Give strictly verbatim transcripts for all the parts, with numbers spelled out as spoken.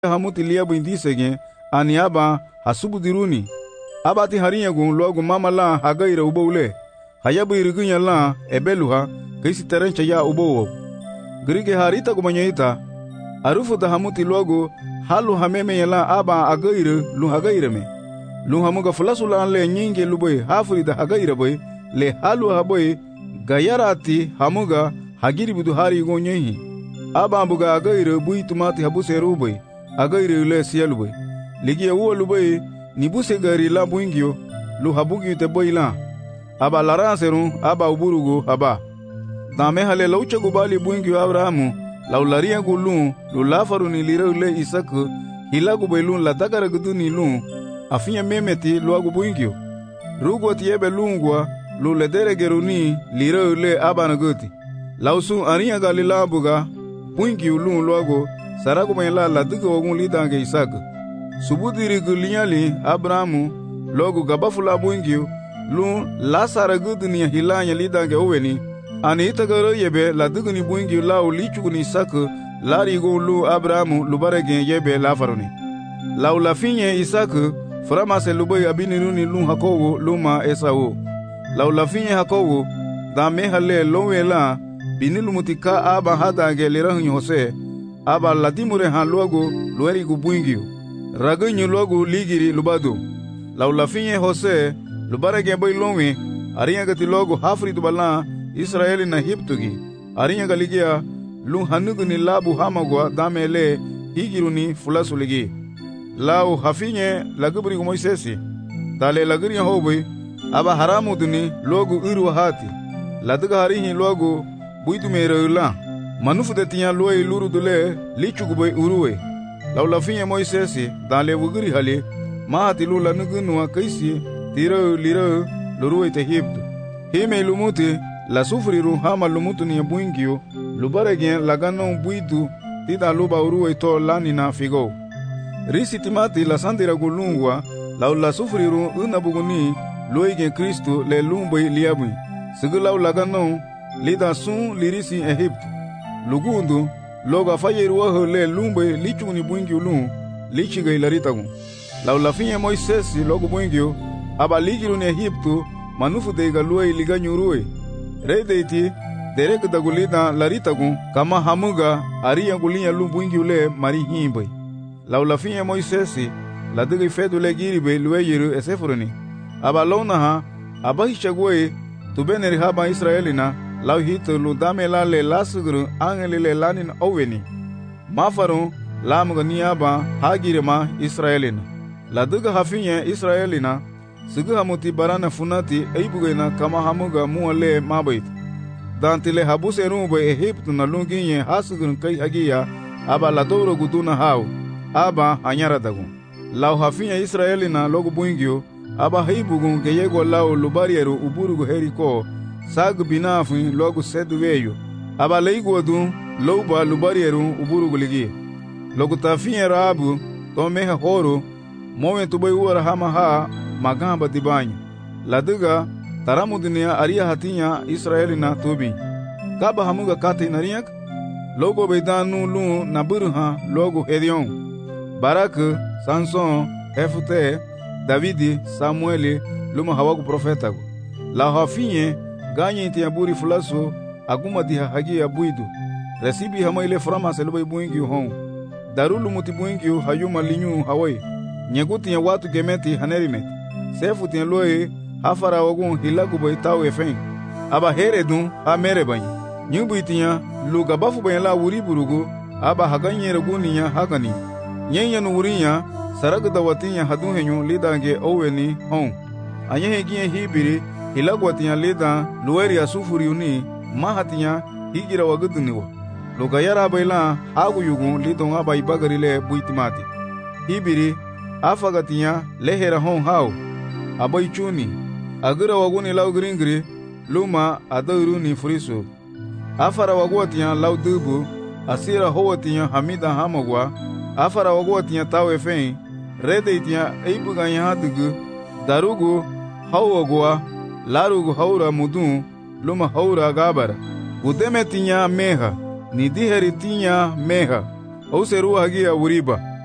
hamuti liabu indisegen ani aba hasubu diruni abati hariyagun logu mama la hagaira ubole hayabu irigunya la ebeluha kaisi terencha ya ubo grige harita gumanyaita arufu da hamuti logu halu hameme yala aba agaira lu hagaira me lu hamuga fulasula le nyinge luboy hafuri da hagaira boy le halu haboy gayarati hamuga hagiri budu hari gonyehi aba ambuga agaira bui tumati habuse ruboy agaire le sielu boy ligi wo lu boy ni buse gari la buingio lu habugi te boy la aba laranseru aba uburugo aba dame hale lauche gubali buingio abrahamu laularia gulu lu lafaru ni lire le isak hilagu boy la dagara gudu ni lu afinya memeti lu agu buingio rugo tiebe lungwa lu le dere geruni lire le aba nagoti lausu aria galila buga buingio lu lu agu saragu mayla la duga ogun lidange Isaac subudiri gulinyali Abrahamu logu gabafula buingio lu la saragu dunia hilanya lidange oweni ani itagaro yebe la duga ni buingio la ulichu ni Isaac la rigo lu Abrahamu lubarege yebe la faroni la ulafinye Isaac frama se luboy abiniruni lu hakowo luma Esau la ulafinye hakowo dame hale lowela binilumutika aba hadange lirahu Jose aba latimure han luago lueri gubuingio raganyo luago ligiri lubado laulafinye Jose lubarege boy lonwe ariya gati luago hafri dubala Israeli na hiptugi ariya galigia lu hanugu ni labu hamagwa damele higiruni fulasuligi lau hafinye lagubri Moisesi dale lagiri hoboy aba haramu duni luago uru hati laduga harihi luago buitumere la manufu de tiya loy luru dule lichuguboy uruwe laulafinye Moisesi dale wugiri hali mahati lula nugunwa kaisi tiro liro luruwe te hibdu hime lumuti la sufriru hama lumutu ni buingio lubaregen lagano buitu tida luba uruwe to lanina figo risi timati la sandira gulungwa laula sufriru unabuguni loige Kristo le lumboy liabui sigulaw lagano lida sun lirisi Egypte lugundu loga fayeru wa le lumbe lichuni buingio lu lichiga ilaritagu laulafinye Moisesi logo buingio aba ligiru ne Egypto manufu de galue liganyurue redeiti derek dagulida laritagu kama hamuga aria gulinya lu buingio le mari himbe laulafinye Moisesi la digi fedu le giribe lueyiru esefuruni aba lona ha aba hichagwe tubeneri haba Israelina lau hito lu dame la le lasugru angeli le lanin oweni mafaru lamuga niaba hagirema Israelina la duga hafinye Israelina sugu hamuti barana funati eibugena kama hamuga muale mabait dantile habuse rumbe Egyptu na lunginye hasugun kai hagia aba la doro guduna hau aba hanyara dagu lau hafinye Israelina logo buingio aba heibugun geyego lau lubarieru uburugu heriko sag binafin logo sedweyo aba leiguadu louba lubarieru uburuguligi logo tafinye rabu to meha horo mowe tuboy wara hama ha magamba dibanyo laduga taramu dunia aria hatinya Israelina tubi kaba hamuga kate nariyak logo bedanu lu naburha logo Hedion Barak Samson Hefute Davidi Samueli luma hawagu profeta la hafinye ganye inti yaburi fulaso aguma diha hagi ya buidu resibi hama ile frama selubai buingi hon darulu muti buingi hayuma linyu hawai nyeguti ya watu gemeti hanerimet sefu tiya loe hafara wagun hilagu bai tau efen aba heredun ha merebanyi nyubu itiya luga bafu bayan la wuri burugu aba haganye reguni ya hagani nyenya nu wurinya saragu dawatinya hadun henyu lidange oweni hon anyehe gie hibiri hilagwatinya lida lueri ya sufuri uni mahatinya higira waguduniwa lugayara baila hagu yugun lidon aba ibagari le buitimati hibiri afagatinya lehera hon hau abai chuni agira waguni lau gringri luma adauruni furisu afara wagwatinya lau dubu asira howatinya hamida hamagwa afara wagwatinya tawe fein rede itinya eibuganya hadugu darugu hawagwa larugu haura mudun luma haura gabara gudeme tinya meha ni diheri tinya meha au seru hagia uriba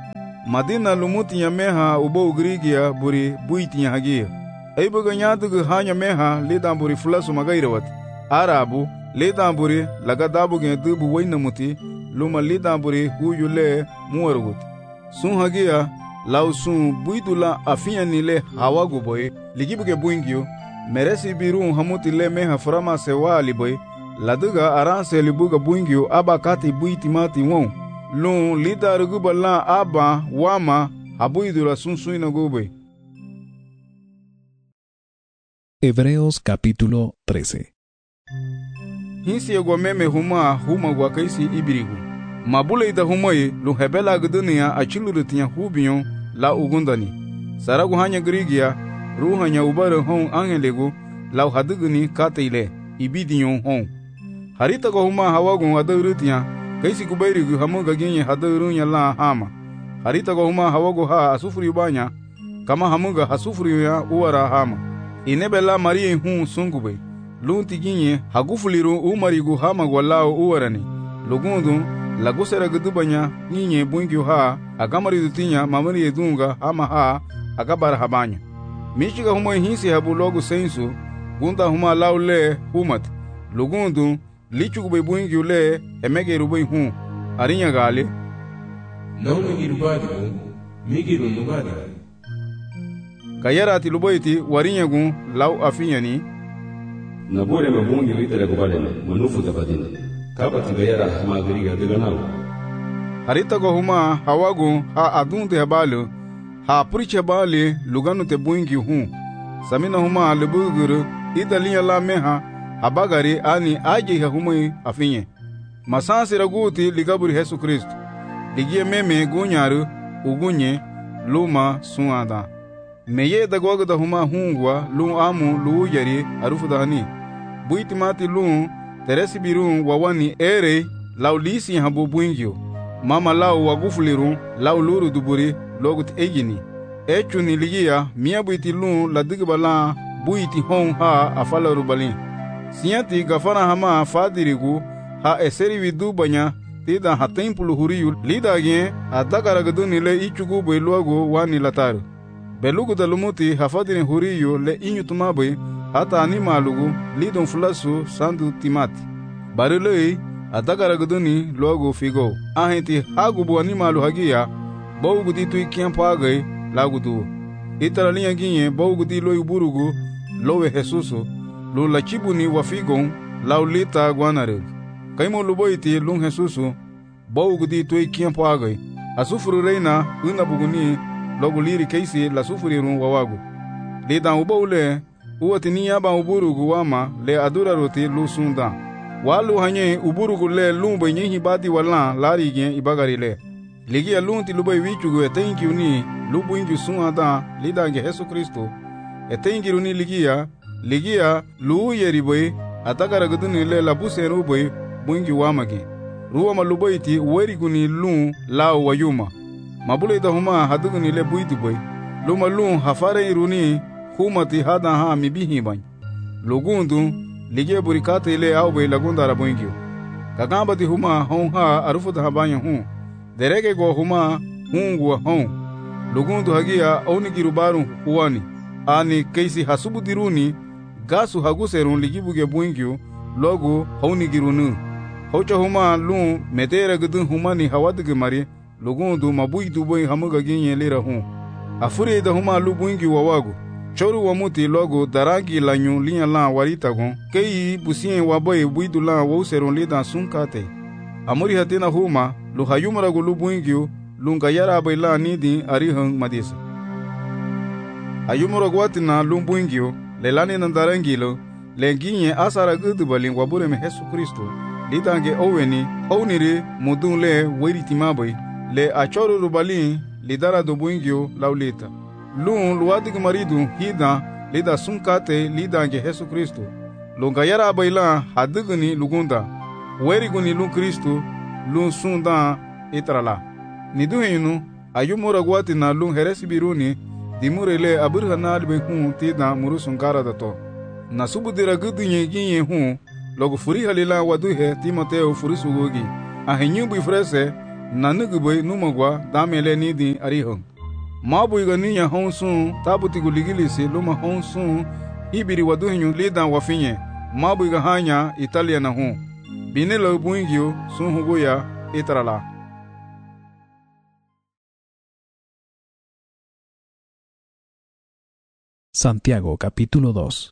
Madina lumuti ya meha ubo ugrigia buri buiti ya hagia. Aibaga nyatugu hanya meha lidan buri fulasu magairawat. Arabu lidan buri lagadabu gen dubu wainamuti luma lidan buri huyu le muwarugut. Sun hagia lau sun buidula afiya nile hawagu boy ligibuge buingyo meresi biru hamuti le meha frama sewa aliboy laduga aranse libuga buingyo aba kati buiti mati won lun lida rugubala aba wama habuidula sun suina gube. Hebreos capítulo trece. Hinsi yagwa meme huma huma gwa kaisi ibirigu mabule ida humoye lu hebela guduniya achilurutiya hubiyon la ugundani saragu hanya grigia ruhanya ubare hon angelegu la haduguni kateile ibidiyon hon harita go huma hawagun adurutiya kaisi kubairigu hamuga genye hadurunya la hama harita go huma hawagu ha asufuri banya kama hamuga hasufuri ya uwara hama inebela marie hun sungube lunti ginye hagufuliru umarigu hama gwalao uwarani lugundu lagusera gudubanya nyinye bungyo ha agamari dutinya mamari edunga ama ha agabara habanya michiga humo hinsi habu logu sensu gunda huma laule humat lugundu lichugube bungyo le emege rubai hu arinya gale launa girubadi migiru nubadi kayarati lubaiti warinya gun lau afinyani nabore mabungi litere kubadene manufu tabadine kaba tigayara magariga diganaw harita go huma hawagu ha adunde habalu ha puriche bali luganu te buingi hu samina huma lebuguru idalinya la meha habagari ani aje ha humai afinye masansi raguti ligaburi Yesu Kristo ligie meme gunyaru ugunye luma suada meye dagwaga da huma hungwa lu amu lu yari arufu dahani buiti mati lu teresi biru wawani ere laulisi habu buingyo mama lau wagufuliru lau luru duburi logut egini echu ni ligia mia buiti lu ladigibala buiti hon ha afala rubali siyati gafara hama fadirigu ha eseri vidu banya tida ha tempulu huriyu lidagye adagaragaduni le ichugu beluago wani lataru belugu dalumuti hafadini huriyu le inyutumabe hata animalugu lidon fulasu sandu timati barilei adagaragaduni logo figo ahenti hagubu animalu hagia bawgudi tu kiampagai lagudu itaralinya ginye bawgudi loy burugu lowe Jesuso lu lachibuni wafigon laulita gwanare kaimo luboiti lun Jesuso bawgudi tu kiampagai asufuru reina una buguni logo liri keisi la sufuriru wawagu lidan ubole uwatini yaba uburugu wama le adura roti lu sunda walu hanye uburugu le lumbe nyihi badi wala lari gen ibagari le ligia lunti lubai wichugu etenki uni lubu ingi sunada lidange Yesu Kristo etenki uni ligia ligia lu yeriboy atakara guduni le labuse ruboy bungi wamagi ruwa malubaiti weriguni lu lao wayuma mabule da huma haduguni le buitu boy luma lu hafare iruni humati hada ha mibihi bany lugundu lige burikate ile au be lagunda rabungyo kakamba ti huma hon ha arufu da habanya hu derege go huma hungu hon lugundu hagia oni girubaru huani ani keisi hasubu diruni gasu haguserun ligibuge bungyo logo honi girunu hocha huma lu metere gudun humani hawadige mari lugundu mabui duboy hamuga ginye lira hu afuri da huma lu bungyo wawagu choru wamuti logo darangi lanyu linya la warita gon kei busien waboy buidu la woseron lidan sunkate amuri hatina huma lu hayumara go lu bungyo lunga yara bayla nidi arihang madisa ayumara gwatina lu bungyo lelani nandarangilo lenginye asara gudu balin wabure me Yesu Kristo lidange oweni honire mudun le weritimaboy le achoru rubalin lidara do bungyo laulita lun luwadig maridu hida lida sunkate lidange Yesu Kristo lunga yara bayla haduguni lugunda weriguni lu Kristo lu sunda itrala niduhinu ayumura gwatina lu heresi biruni dimurele aburhana albe hu tida murusunkara dato nasubudira gudunye ginye hu logo furi halila waduhe Timoteo furisugogi ahenyu bifrese nanugubay numagwa damele nidi arihong. Mabuiga niya honsun tabutigu ligilisi luma honsun ibiri waduhinyu lidan wafinye. Mabuiga hanya Italia na hun. Binelo buingyo sun huguya itrala. Santiago capítulo dos.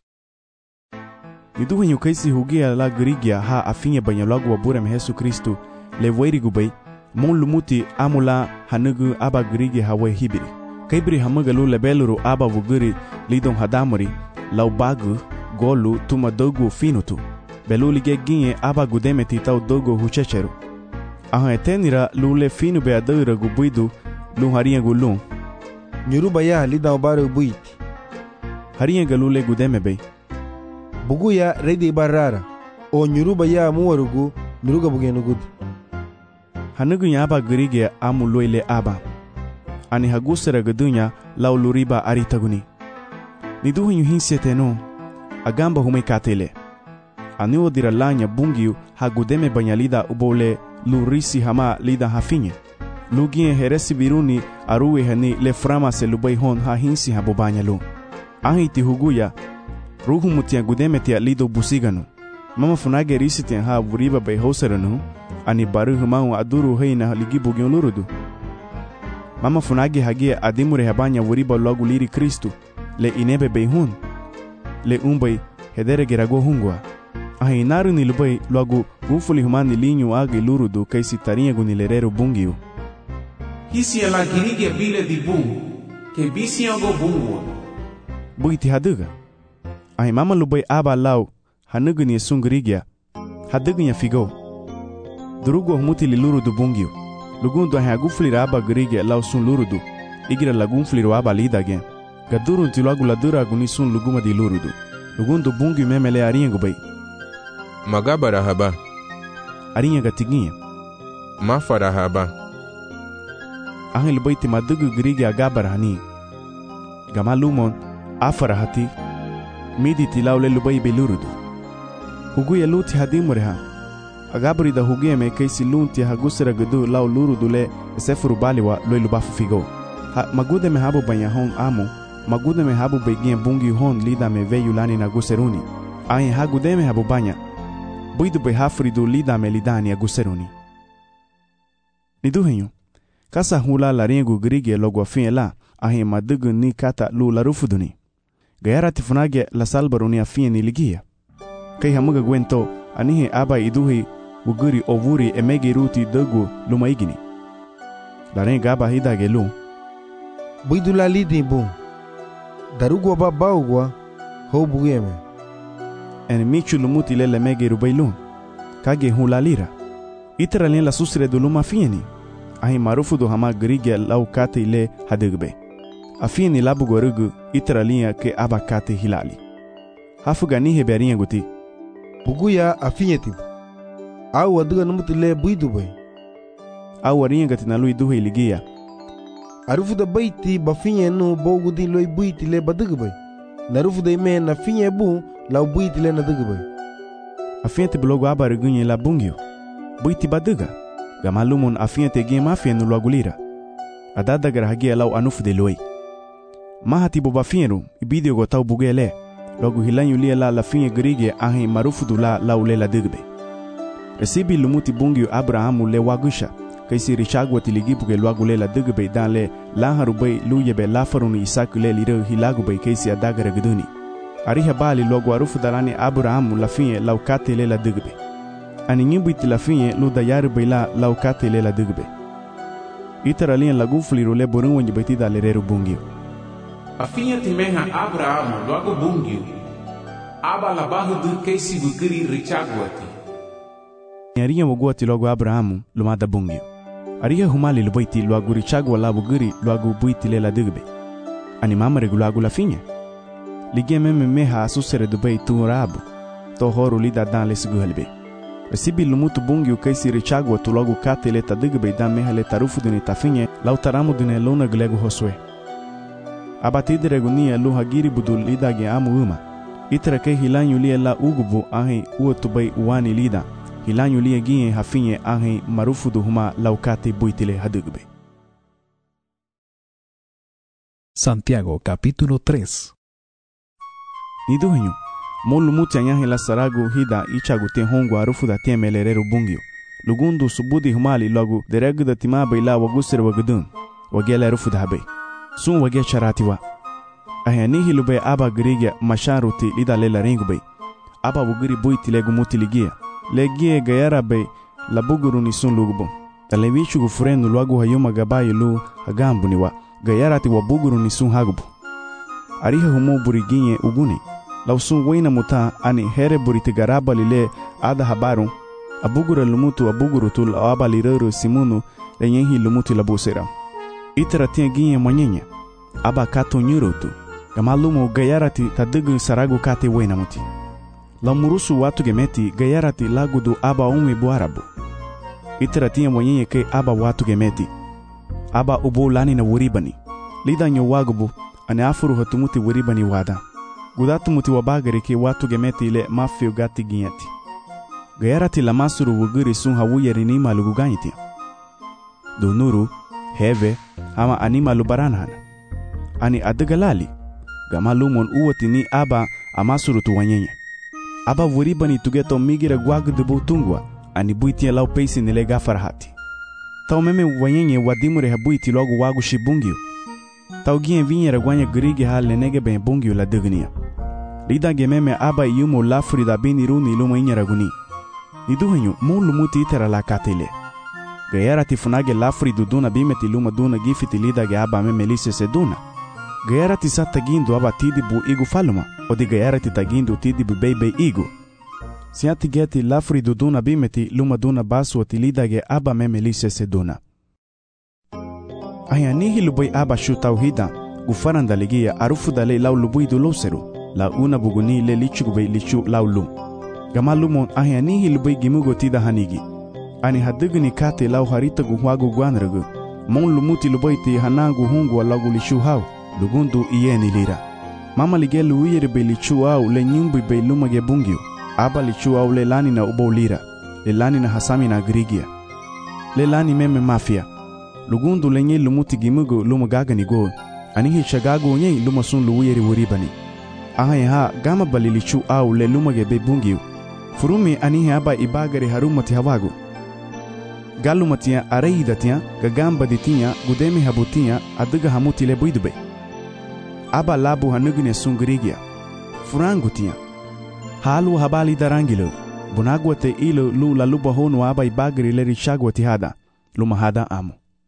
Niduhinyu kaisi hugia la grigia ha afinye banyalagu wa burem Jesu Kristu lewairigubay mon lumuti amula hanugu aba grigia hawe hibiri. Kaibri hamagalu lebeluru aba vuguri lidon hadamuri lau bagu golu tuma dogu finutu. Belu lige ginye aba gudemeti tau dogo huchecheru. Ahan etenira lule finu be adura gubuidu lu harinha gulun. Nyuruba ya lidau baru buiti. Harinha galule gudeme bay. Bugu ya redi barara. O nyuruba ya muwarugu nuruga bugenugud. Hanugu ya aba grigia amu loile aba. Ani hagusera gadunya lau luriba aritaguni. Niduhinyu hinseteno agamba hume katele. Aniwo diralanya bungiu hagudeme banyalida ubole lurisi hama lida hafinye. Lugie heresi viruni aruwe hani le frama se lubai hon ha hinsi habo banyalu. Ahiti huguya ruhu mutia gudeme tia lido busiganu. Mama funage risitian ha vuriba bay hoseranu ani baru humau aduru heina ligi bugion lurudu. Mama funage hagia adimure habanya vuriba logu liri Kristu le inebe bay hun le umbay hedere gerago hungwa. Ahi naru ni lubai logu gufuli humani linyu agi lurudu kaisi tarinha gunilerero bungiu. Hisi ala girige bile di bungu ke bisi ango bungu. Buiti haduga. Ahi mama lubai aba lau hanugu ni sungrigia hadugu nya figo. Durugo humuti li lurudu bungiu. Lugundu ahi agufuli aba grigia lau sun lurudu. Igira lagunfuli aba lida gen. Gadurun ti logu ladura guni sun luguma di lurudu. Lugundu bungiu memele arinha bai. Magabara haba. Arinha gatiginha. Mafara haba. Ahil baiti madugu grigi agabara hani. Gamalumon afara hati. Midi tilaule lubai belurudu. Huguya luti hadimureha. Agabari da huguya me kaisi lunti hagusera gudu lau lurudu le sefuru baliwa loi lubafu figo. Ha magude me habu banya hon amu. Magude me habu begien bungi hon lida me veyu lani na guseruni. Ahin hagude me habu banya. Buidu be hafridu lida me lidani a guseruni. Niduhinyu. Kasa hula la ringu grige logo afin la ahi madugu ni kata lu la rufuduni. Gayara tifunage la salbaruni afin ni ligia. Kai hamuga gwento anihe aba iduhi uguri ovuri emegi ruti dogu lumaigini. La ringa aba hidage lu. Buidu la lidi bu. Darugwa ba baugwa ho bugeme. En michu lumuti le megi rubailu. Kage hula lira. Itera la susre du luma fieni. Ahi marufu do hama grigia lau kate ile hadugbe. Afini labu gorugu iteralinha ke aba kate hilali. Hafuga nihe berinha guti. Buguya afinye tibu. Au waduga numuti le buidu bay. Au warinha gati na lui duhe iligia. Arufu da baiti bafinye nu bogu di loi buiti le badugu bay. Narufu da ime na finye bu lau buiti le nadugu bay. Afinye tibu logo aba rugunye la bungio. Buiti baduga. Gamalumon afinha tegi mafia no logulira. Adada garhagia lau anufu de loi. Mahati bobafinru ibidio gotau bugele. Logo hilanyu lia la lafinha grige ahi marufu du la lau lela digbe. Resibi lumuti bungio Abrahamu le wagusha. Kaisi richagwa tiligibuge lwagulela digbe dan le laharubay luyebe lafaruni isaku le liro hilagubay kaisi adagara guduni. Ariha bali logo arufu dalani Abrahamu lafinha lau kate lela digbe. Ani nyimbuiti la finye lu dayari baila lau kate le la digbe. Itara lian la gufliru le borun wanyi baitida le reru bungio. A finha timeha Abrahamu logo bungio. Aba la bahu du keisi bukiri richaguati. Nyariya waguati logo Abrahamu lumada bungio. Ariya humali lubaiti logo richagua la bugiri logo buiti le la digbe. Ani mama regulagu la finye. Ligia meme meha asusere dubai tu rabu. To horu lida dan le siguhelbe. Resibi lumutu bungi u kaisi richagwa tu logo kate le tadigbe dan meha le tarufu duni tafinye lau taramu dune luna glegu hoswe. Abatide regunia lu hagiri budul lidage amu uma. Itra ke hilanyu lia la ugubu ahi uotubai uwani lida. hilanyu lia gie hafinye ahe marufudu huma laukate buitile hadugbe. Santiago capítulo tres. Niduhenyu, molu muti anyahe la saragu hida ichagu te hongu arufuda temelerero bungio. Lugundu subudi humali logu dereguda timabe ila wagusir wagudun. Wagela rufuda habe. Sun wage charatiwa. Ahe nihi lube aba girigia masharuti lida lela ringube. Aba wugiri buiti legu muti ligia. Legie gayara be labuguru ni sun lugubo. Talevichu gufurenu luagu hayuma gabayi lu hagambu niwa. Gayarati wabuguru ni sun hagubu. Ariha humu buriginye uguni. Lau sun wena muta ani here buriti garaba lile ada habaru. Abugura lumutu abuguru tul aba lirero simunu lenyehi lumutu labusera. Itera tia ginye mwanyenye. Aba kato nyurutu. Gamalumu gayarati tadugu saragu kate wena muti. La murusu watu gemeti gayarati lagudu aba umwe buarabu. Itera tia mwanyenye ke aba watu gemeti. Aba ubo lani na wuribani. Lida nyo wagubu ane afuru hatumuti wuribani wada. Gudatu muti wabagari ke watu gemeti ile mafio gati ginyati. Gayarati la masuru wugiri sun hawuyeri ni malugu ganyiti. Dunuru, heve, ama anima lubaranhana. Ani adagalali. Gamalumon uwati ni aba amasuru tuwanyenye. Aba wuribani tugeto migira gwagudubu tungwa. Ani buitia lau peisi nile gafarahati. Tau meme wanyenye wadimure habuiti logu wagu shibungio. Tau gien vinyera gwanya grigi hal nenege ben bungio la dugnia. Lida gememe aba yumo lafuri da bini runi luma inyera guni. Niduhenyu mulu muti itera la katele. Gayara tifunage lafuri duduna bimeti luma duna gifiti lida ge aba meme lise seduna. Gayara tisa tagindu aba tidibu igu faluma. Odi gayara titagindu tidibu bebe igu. Siati geti lafuri duduna bimeti luma duna basu ati lida ge aba meme lise seduna. Aya nihi lubui aba shu tauhida gufaranda ligia arufu dale lau lubui du loseru. La una buguni le lichugube lichu lau lum. Gamalumon aya nihi lubui gimugo tida hanigi. Ani haduguni kate lau harita guhuagu guanragu. Mon lumuti lubui ti hanagu hungu alagu lichu hau. Lugundu iye lira. Mama lige luiyere be lichu au le nyumbu be lumage bungio. Aba lichu au le lani na ubo lira. Le lani na hasami na grigia. Le lani meme mafia. Lugundu lenye lumuti gimugo lumagaga ni go. Anihi shagago nye luma sun luiyere wuribani. Aha ha gama bali lichu au le lumage be bungio. Furumi anihi aba ibagari harumati hawagu. Galumatia areidatia gagamba ditia gudeme habutia aduga hamuti le buidube. Aba labu hanugine sungrigia. Furangutia. Halu habali darangilo. Bunagwate ilo lu la luba honu aba ibagari le richagwati hada. Luma hada amo.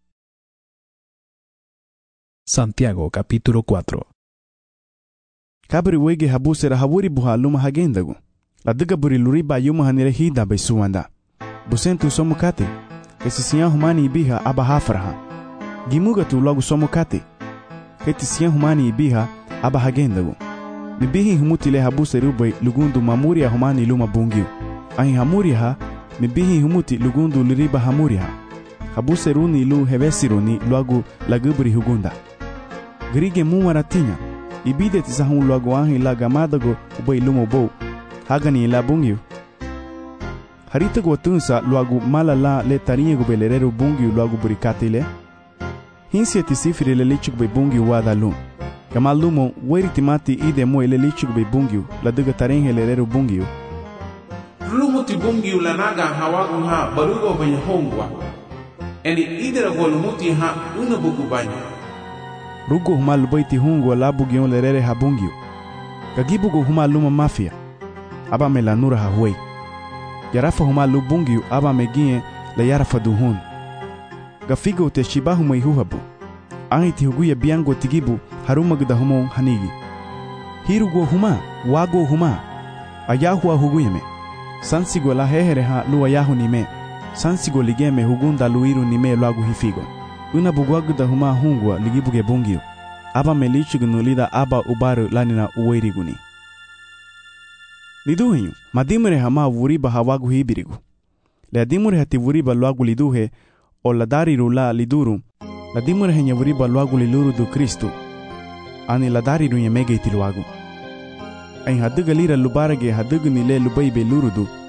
Santiago capítulo cuatro. Kabri wege habusera hawuri buha luma hagendagu. La duga buri luriba yuma hanire hida bai suwanda. Busentu somukate. Kesisiyan humani ibiha aba hafraha. Gimuga tu logu somukate. Ketisiyan humani ibiha aba hagendagu. Mibihi humuti le habusera ubai lugundu mamuria humani luma bungiu. Ahi hamuria ha, mibihi humuti lugundu luriba hamuria ha. Habuseruni lu hevesiruni logu lagubri hugunda. Grige mumaratinya. Ibide tisahun logu ahi la gamadago ubai lumo bou. Hagani la bungiu. Harita gotunsa logu malala le tarinye gubelereru bungiu logu burikate le. Hinsi etisifiri le lichugbe bungiu wada lum. Kamalumo weri timati ide mo ele lichugbe bungiu la duga tarinhe lereru bungiu. Lumuti bungiu la naga hawagu ha barugo banya hongwa. Eni idera golumuti ha una bugu banya. Rugo huma lubaiti hungwa la bugion lerere ha bungiu. Kagibugo huma luma mafia. Aba me la nura ha huwei. Yarafa huma lu bungiu aba me gie le yarafa duhun. Gafigo te shibahu mai huhabu. Ahi ti huguya biango tigibu haruma gda humo hanigi. Hirugo huma, wago huma. Ayahua huguyeme. Sansigo la hehere ha lu ayahu nime. Sansigo ligeme hugunda luiru nime lagu hifigo. Una bugwagu da huma hungwa ligibuge bungiu. Aba me lichugunu lida aba ubaru lanina uweiriguni. Liduhenyu, madimure hama wuriba hawagu hibirigu. Le adimure hati wuriba luagu liduhe, o la dariru la liduru, la dimure henya wuriba luagu liluru du Kristu, ani la dariru nyemege iti luagu. Ain haduga lira lubarage hadugu nile lubaibe lurudu,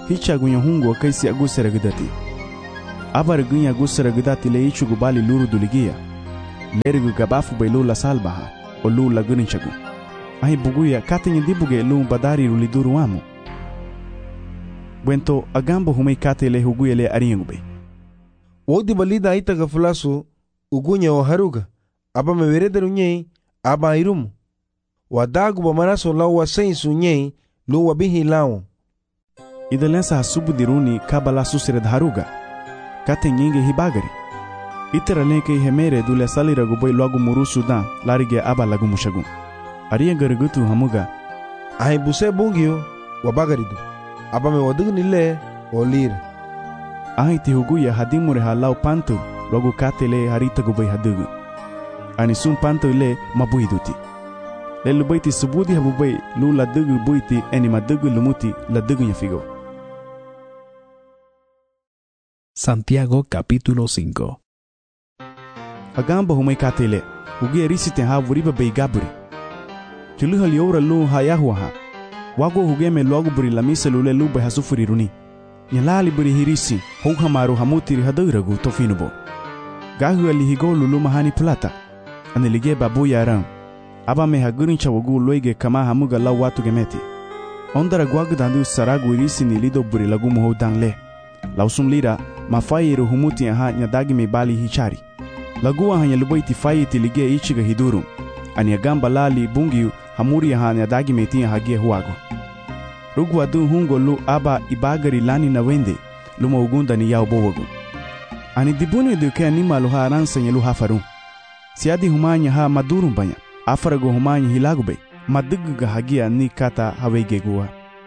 hicha gunya hungo kaisi agusera gudati. Abar gunya agusera gudati le ichu gubali luru duligia. Lerigu gabafu bay lula salbaha, o lula guninchagu. Ahi buguya katinyi dibuge lu badari ruliduru wamu. Bwento agambo humei kate le huguya le aringu bay. Wodi balida itaga fulasu ugunya o haruga. Aba meverederu nyei, aba irumu. Wadagu ba maraso lau wa sensu nyei, lu wa bihi lau. Ida lensa hasubu diruni kabala susire haruga. Kate nyinge hibagari. Itera lenke hemere dule salira guboy logu murusu dan larige aba lagu mushagu. Ariya garigutu hamuga. Ahi buse bungio wa bagaridu. Aba me wadugu nile o lire. Ahi ti huguya hadimure ha lau pantu logu kate le harita guboy hadugu. Ani sun pantu le mabuiduti. Le lubaiti subudi habubay lu la dugu buiti eni madugu lumuti la dugu nyafigo. Santiago capítulo cinco. Agamba humay katele, ugi erisite ha vuriba bay gaburi. Chulu haliora lu hayahuaha. Wago hugeme logo buri la misa lule lu bay hasufuri runi. Nyalali buri hirisi, houha maru hamutiri haduragu tofinubo. Gahu alihigo lulu mahani plata. Anelige babu yaram. Aba me hagurin chawagu loige kama hamuga la watu gemeti. Ondara gwagu dandu saragu irisi ni lido buri lagu muho dangle. Lausum lira, mafairu humuti aha nyadagi me bali hichari. Lagu aha nyalubaiti faiti lige ichiga hidurum. Ani agamba lali bungiu hamuri aha nyadagi me tia hagie huago. Rugu adu hungo lu aba ibagari lani na wende, luma ugunda ni yao bowagu. Ani dibuni duke anima luha aransa nye luha farum. Siadi humanya ha madurum banya. Afarago humanya hilagube. Maduguga hagia ni kata hawege gua.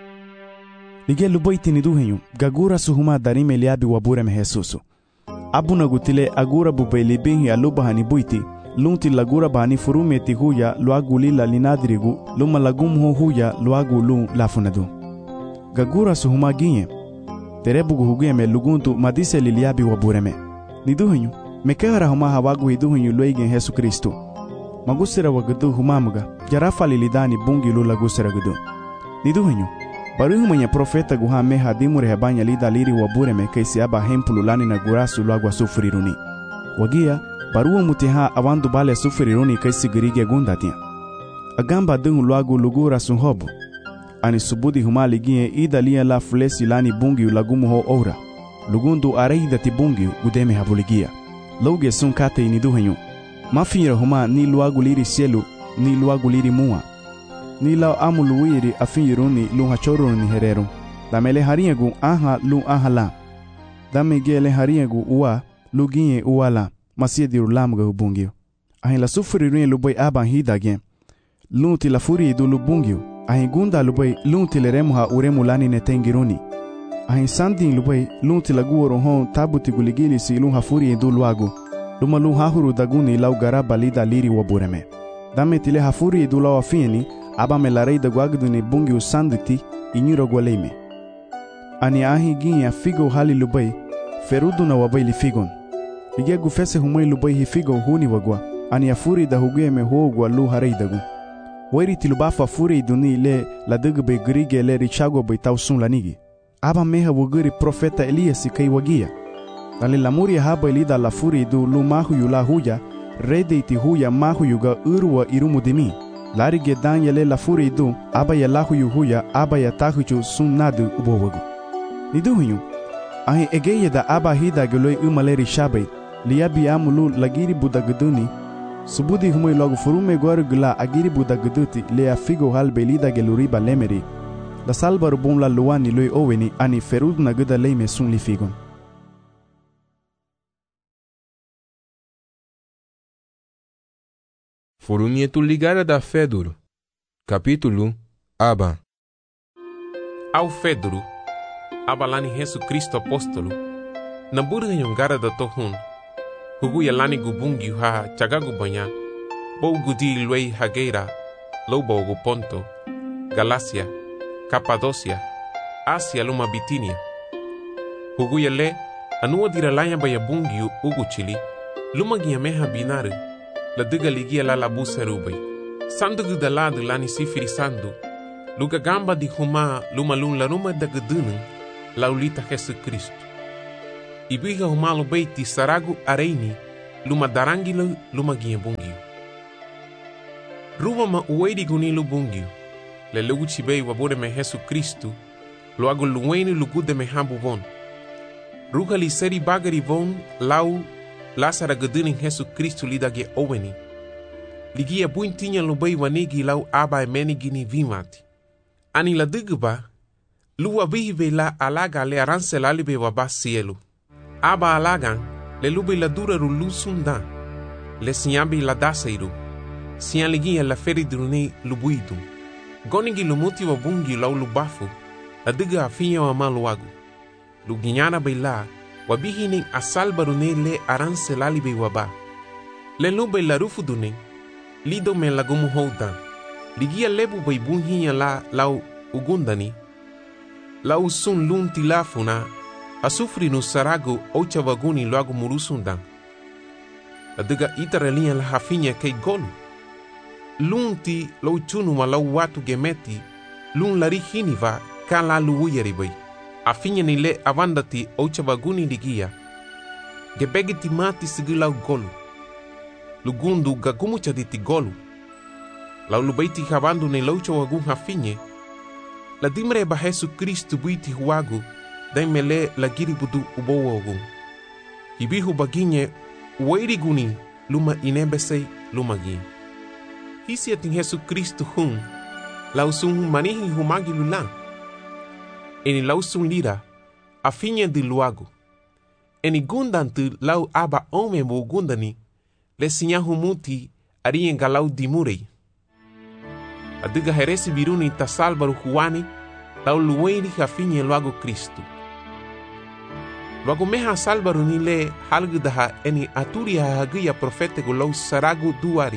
Lige lubaiti ni duhenyu. Gagura suhuma darime liabi wabure mehesusu. Abuna gutile agura bubeli binhi aluba hani buiti. Lunti lagura bani furumeti huya luagu lila linadirigu. Luma lagumho huya luagu lu lafunadu. Gagura suhuma ginye. Terebugu huguye me luguntu madise liliabi wabure me. Ni duhenyu. Mekehara huma hawagu hiduhenyu luegen Yesu Kristu. Magusira wagadu humamuga. Jarafa lilidani bungi lula gusira gudu. Ni duhenyu. Baru humanya profeta guha meha dimure hebanya lida liri wabure me kaisi aba hempululani na gurasu luagwa sufuriruni. Wagia, baruwa mutiha awandu bale sufuriruni kaisi girige gundatia. Agamba dungu luagu lugura sunhobu. Ani subudi humali gie ida lia la fulesi lani bungi ulagumu ho ora. Lugundu areida ti bungi gudeme habuligia. Loge sun kate ni duhenyu. Mafira huma ni luagu liri sielu, ni luagu liri mua. Ni lao amu luwiri afinyiruni lu hachoruni hereru. Dame le hariagu aha lu aha la. Dame ge le hariagu uwa lu ginye uwa la. Masia diru lamuga ubungio. Ahin la sufuri rin luboy aban hida gen. Lunti la furi idu lubungio. Ahin gunda luboy lunti le remuha uremu lani netengiruni. Ahin sandin luboy lunti la guoro hon tabuti guligili si lu hafuri idu luagu. Luma lu hahuru daguni lau garaba lida liri wabureme. Dame tile hafuri idu lau afieni. Aba me la rei da guagdu ni bungi usanditi inyuro gwaleime. Ani ahi ginya figo hali lubai, ferudu na wabai li figon. Ige gufese humai lubai hi figo huni wagwa, ani afuri da hugue me huogwa lu harei dagu. Wairi tilubafa furi iduni le la dugu bai grige le richago bai tausun lanigi. Aba meha wuguri profeta Elias kai wagia. Dali lamuri haba ilida la furi idu lu mahu yu la huya, rede iti huya mahu yuga urwa irumu dimi. Lari gedan yale la furi idu, aba ya lahu yu huya, aba ya tahuju sun nadu ubowagu. Nidu hunyu, ahi egeye da aba hida geloi umaleri shabai, liyabi amulu lagiri budaguduni, subudi humui logu furume gwaru gula agiri budaguduti lea figo halbe lida geluriba lemeri, la salbaru bumla luwani loi oweni ani ferud na guda leime sun li figon. Furumietu ligara da Feduro. Capítulo Aba. Ao Feduro, abalani Yesu Kristo apóstolo, na burga yongara da tohun, hugu yalani gubungi ha chagagu banya, bou gudi luei hageira, loubogu Ponto, Galácia, Capadócia, Ásia luma Bitínia. Hugu yale, anua diralanya baya bungi ugu chili, luma giameha binare, la diga ligia la labu serubay. Sandu da ladu lani sifiri sandu. Luga gamba di huma luma lun la ruma da gudunung. laulita Jesus Cristo. Ibiha humalo beiti saragu areini luma darangilo luma gie bungio. Ruwa ma uwedi gunilu bungio. Le lugu chibei wabode me Jesus Cristo lo agu luweni lugude me hambu von. Ruga li seri bagari von lau lasara geduning Jesus Cristo lidage oweni. Ligia buintinya lubei wanegi lau aba emeni gini vimati. Ani la digba luwa bihive la alaga le aranse lalibe waba sielu. Aba alagan le lube la dura ru lusundan. Le siambi la daseiru. Sian ligia la feri drune lubuidu. Gonigi lumuti wabungi lau lubafu. La diga afinya wa maluagu. Luginyana beila wabihining asal barune le aranse lalibe waba. Le lube la rufu duning. Lido me lagumu houdan. Ligia lebu bai bunhinya la lau ugundani. Lau sun lunti lafuna. Asufri no sarago ocha waguni loagu murusundan. La diga itaralinha la hafinya kei golu. Lunti lau chunu ma lau watu gemeti. Lun lari hiniva kan la luuyari bai. Afinya ni le avandati ocha waguni ligia. Gebegiti mati sigi lau golu. Lugundu gagumu chaditi golu. Lau lubaiti havandu ne laucha wagun hafinye. La dimre ba Jesus Cristo buiti huagu. Dai mele la giri budu ubowo ogun. Hibihu baginye uwairi guni luma inebesei luma gin. Hisi atin Jesus Cristo hun. Lau sun manihi humagi lulan. Eni lau sun lira. Afinye di luagu. Eni gundantu lau aba ome mo gundani. Le sinyahu muti arien galau dimurei. Adiga heresi biruni tasalbaru huani lau luweni hafinye luago Cristo. Luago meha salbaru ni le halgudaha eni aturi hahagia profetego lau saragu duari.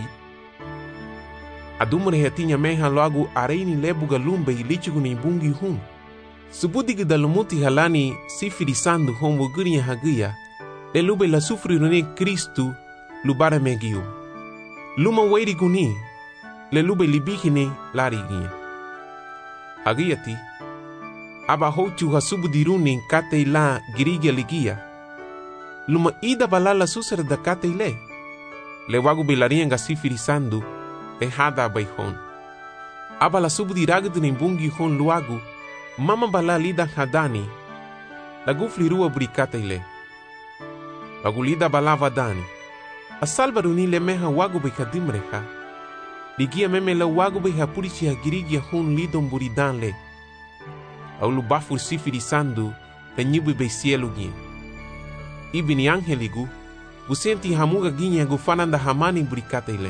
Adumre hetinya meha luago areini lebuga lumbe ilichigu ni bungi hun. Subudigu dalumuti halani sifirisando homoguri hagia. Le lube la sufri rune Cristo lubara megiu. Luma weiri guni, le lube libihine larigia. Hagiati, aba hochu hasubu diruni kate la girigia ligia. Luma ida balala susar da kate le. Le wagu belarianga sifirisando, e hada baihon. Aba la subu diragdu nimbungi hon luagu, mama bala lida hadani, la gufli rua burikate le. Wagu lida balava dani. Asalbaru ni le meha wagu be kadimreha. Ligia meme la wagu be hapurichi hagirigia hun lidon buridan le. Au lubafu sifirisando le nyibu be cielo gien. Ibini angeligu, busenti hamuga ginya gufananda hamani burikate le.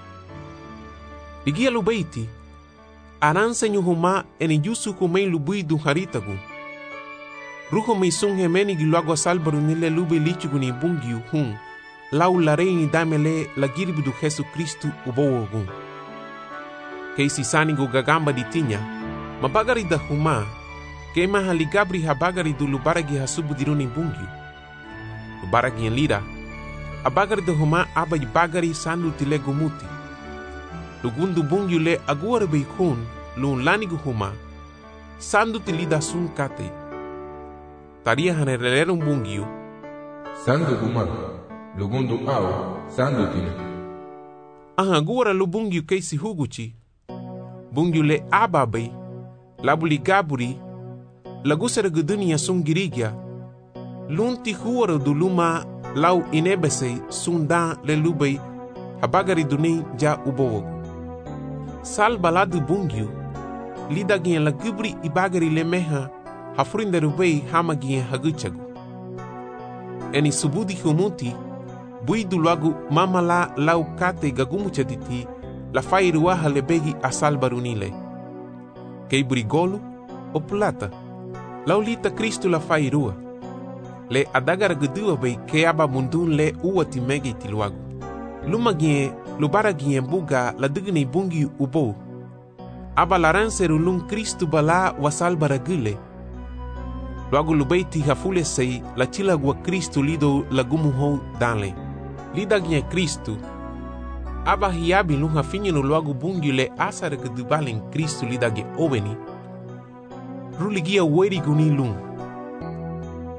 Ligia lubeiti, aranse nyuhuma eni yusu kumei lubui du haritagu. Ruho meisung hemeni giluago asalbaru ni le lube lichigu ni bungiu hun. Lau la reini damele la giribu do Jesus Cristo ubowo ogun. Keisi sanigo gagamba di tinya, mabagari da huma, ke maha ligabri habagari do lubaragi hasubu diruni bungiu. Lubaragi en lira, abagari da huma abai bagari sandu tile gumuti. Lugundu bungiu le aguare beikun, lun lanigu huma, sandu tilida sun kate. Taria hanerelero bungiu. Sandu huma. Lugundu au, sandu tine. Aha gura lu bungiu keisi huguchi. Bungiu le ababai, labuli gaburi, lagusara gudunia sun girigia. Lunti huara du luma lau inebesei sundan le lubai, habagari duni ja ubowogu. Sal baladu bungiu, lidagien la gubri ibagari le meha, hafrinda rubei hamagien haguchagu. Eni subudi humuti, buidu luagu mama la lau kate gagumu chaditi la fairuaha lebegi asal barunile. Kei burigolu o plata. Lau lita Cristo la fairua. Le adagara gudua bei ke aba mundun le uwa timegi tiluagu. Luma gien lubara gien buga la digni bungi ubo. Aba laranseru lun Cristo bala wasal baragule. Luagu lubeiti hafule sei la chilagua Cristo lido lagumu hou danle. Lida gien Cristo. Aba hiabi lun hafinye no luagu bungi le asara gedubalen Cristo lida ge oveni. Ruligia weri guni lun.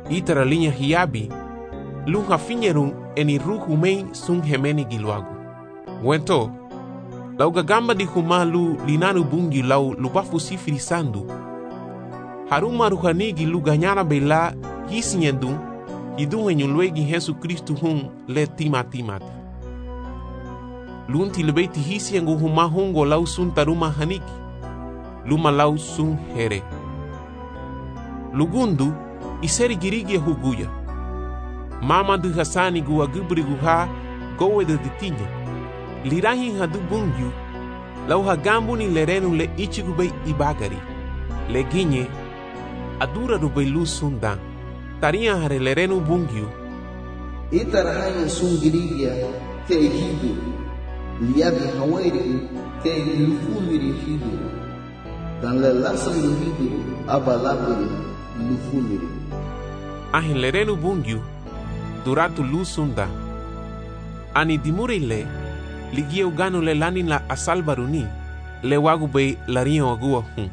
Itara linha hiabi, lun hafinherun eni ruhu mei sun hemeni giluagu. Wento, lau gagamba di huma lu linanu bungi lau lubafu sifiri sandu. Haruma ruhanigi lu ganyara bela hisinyendun, hidun henyu luegi Yesu Kristu hun le timatimati. Lunti lebeiti hisiyengu huma hungo lau sun taruma haniki, luma lau sun here. Lugundu, iseri girigia huguya. Mama du hasani gua gubri guha gowe de ditinya. Lirahi hadu bungyu, lau hagambu ni lerenu le ichigubei ibagari. Leginye, adura rubei lu sundan. Taria hare lerenu bungyu. Itarahanyo sun girigia te hidu. Liabi hawairi te lufumiri hidu. Dan le lasam hidu abalabiri lufumiri. Ahin lerenu bungyu, duratu lusunda. Ani dimurile, ligia ugano le lani la asalbaruni, le wagube lario agua hun.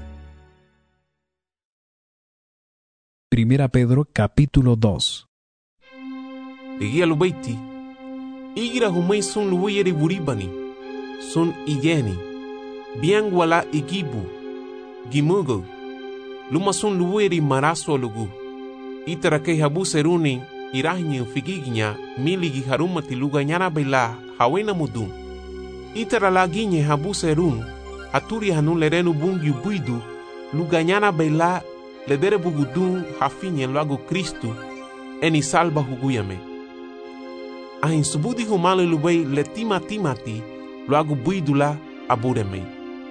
Primera Pedro capítulo dos. Ligia lubeiti, igira humei sun luweyeri buribani, sun igeni, bien wala igibu, gimugo, luma sun luweyeri maraso lugu. Itara ke habu seruni irahinyo figiginya miligi harumati luga nyana bela hawena mudun. Itara laginye habu serun aturi hanu lerenu bungyu buidu luga nyana bela ledere bugudun hafinye lago Kristu eni salba huguyame. Ahin subudi humale lubei letima timati lago buidu la abureme.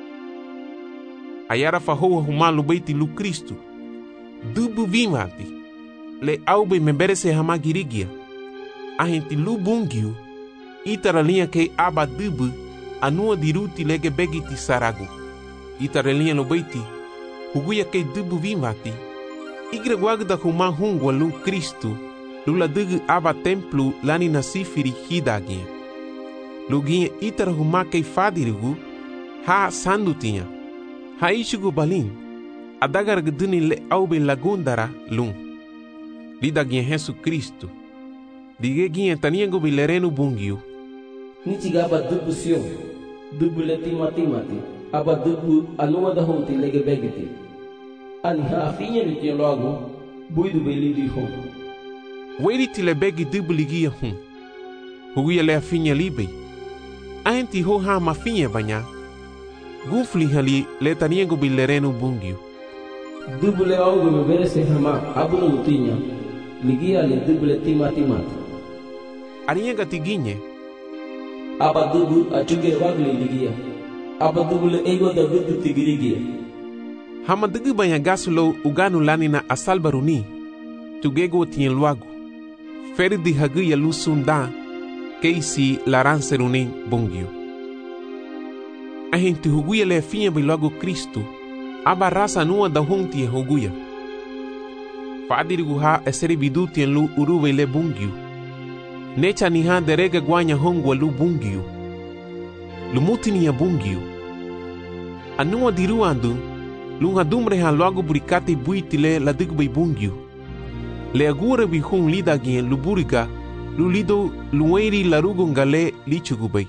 Ayara fahoa humalu beiti lu Kristu dubu vimati. Le aube memberese hama girigia. Ahenti lu bungyu, itara linha ke aba dubu, anua diruti lege begiti saragu. Itara linha lo beiti, huguya ke dubu vimati. Igre guagda huma hungwa lu Kristu, lula dugu aba templu lani nasifiri hidagia. Luginha itara huma ke fadirigu, ha sandutinha. Ha ishugu balin, adagar gduni le aube lagundara lung. Lida ginha Yesu Kristu. Dige ginha taniengo bilerenu bungyu. Nichiga aba dubu sion. Dubu leti mati mati. Aba dubu anua da honti lege begiti. Ani hafinya likia loago. Buidu belidi hon. Weri tile begi dubu ligia hun. Huguya le afinya libe. Ahenti ho ha mafinya banya. Gufli hali le taniengo bilerenu bungyu. Dubu le augo me verese hama abunu utinya. Ligia le duble timati mati. Arienga tiginye. Aba dubu achuge wagli ligia. Aba duble ego da dubu tigirigia. Hama dugu banya gasulo uganu lani na asalbaruni. Tugego tien luagu. Feri di hagu ya lusunda. Keisi laranseruni bungyu. Ahinti huguya le finha biluagu Kristu. Aba rasa nua da honti huguya. Fadiri guha eseri biduti en lu uruwe le bungyu. Necha niha derega guanya hongwa lu bungyu. Lumuti ni ya bungyu. Anua diruandu, lunga dumre ha loago burikati buiti le la digbe bungyu. Le agure bihun lida gien lu buriga, lu lido lueri larugo ngale lichugubei.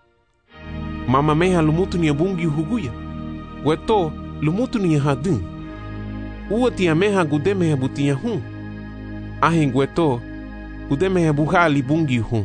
Mama meha lumutu ni ya bungyu huguya. Weto lumutu ni ya hadun. Ua tia meha gudemeha butia hun. Ahengweto, gudemeha buhali bungi hun.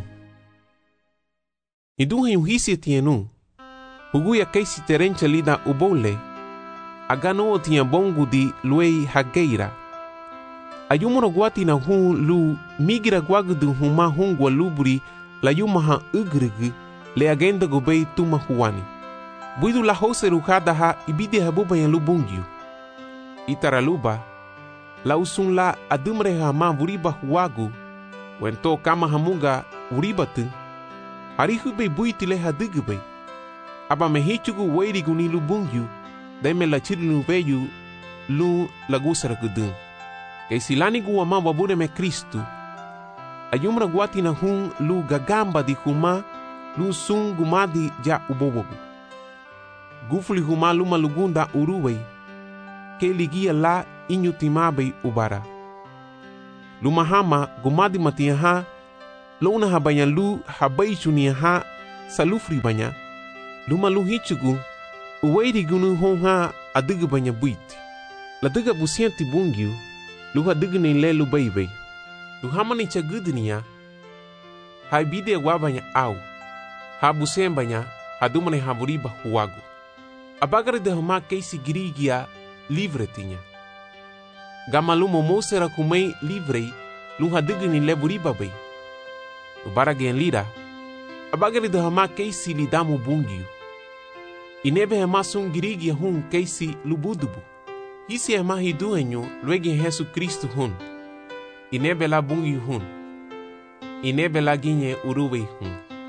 Iduhe yuhisi tienu. Huguya keisi terencha lida ubole. Agano tia bongu di luei hageira. Ayumoro guati na hun lu migira guagudu huma hungwa luburi la yumaha ugrigi le agenda gubei tuma huani. Buidu la hose rukada ha ibide habuba ya lubungyu. Itaraluba, la usun la adumre hama vuriba huagu, wento kama hamuga uribatu, harihube buitile hadugube, aba mehichugu weirigu ni lubungyu, daime la chirilu veyu lu lagusara gudun. Kaisilani guama wabure me Kristu, ayumra guati na hun lu gagamba di huma, lu sun gumadi ja ubobogu. Gufuli huma luma lugunda uruwei, ke ligia la inyutimabe ubara. Luma hama gumadi matia ha, luna ha banyak lu habai chunia ha salufri banyak. Luma lu hichugu, uwei di gunu hong ha adiga banyak buit. Ladiga busianti bungyu, lu ha diga ni le lu bai bai. Lu hama ni chagudnia, hai bide wa banyak au. Ha busien banyak, ha dumane ha buriba huagu. Abagari de hama keisi girigia livre tinha. Gama lu momosera kumei livre, lu ha diga ni le buriba bai. Lu baragain lira, abagari de hama keisi lidamu bungyu. Inebe hama sun girigia hun keisi lu budubu. Hisi hama hiduenyo luegi Yesu Kristo hun. Inebe la bungyu hun. Inebe la ginye uruwe hun.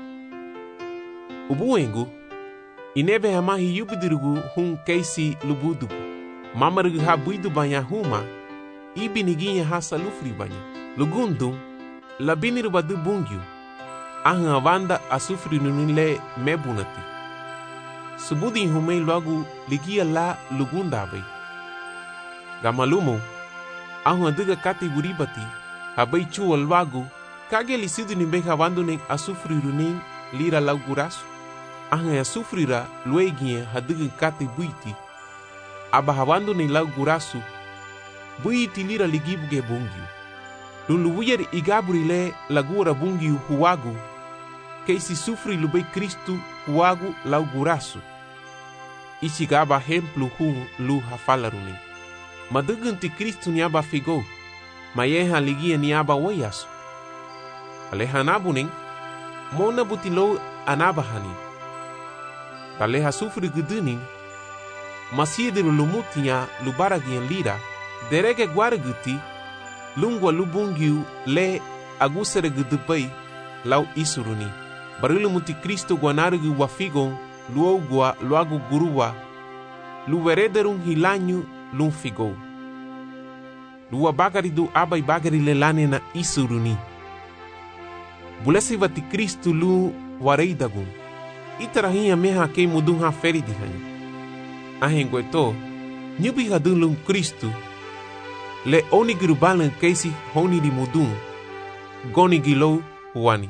Ubuengu, inebe hama hiyubidirugu hun keisi lu budubu. Mamarigu ha buidu banya huma, ibi niginye ha salufri banya. Lugundum, la biniru badu bungyu. Ahan avanda asufri nunile mebunati. Subudi humei logo ligia la lugunda bai. Gamalumo, ahan diga kati buribati, habai chuo logo, kage lisidu ni beka vanduning asufri runing lira laugurasu. Ahan asufrira luegie hadiga kati buiti. Aba havandu ni laugurasu, buiti lira ligibuge bungyu. Luluwyer igabri le lagura bungyu huagu, keisi sufri lubei Kristu huagu laugurasu. Ichigaba hemplu hun lu hafalaruni. Madugunti Kristu niaba figo, mayeha ligia niaba wayasu. Alehanabuning, mona butilo anabahani. Taleha sufri guduning, masiediru lumutinya lubaragian lira, derege guaraguti, lungwa lubungyu le agusere gudupai lau isuruni. Barilu muti Kristo guanarugu wafigon, luogua luagu guruwa, luwerederung hilanyu lung figo. Lua bagari du abai bagari le lane na isuruni. Bulesi vati Kristo lu wareidagun. Itarahinha meha kei mudung ha feridihani. Ahengueto, nyubi hadun lung Kristo, le onigiru balan keisi honi di mudung, goni gilo huani.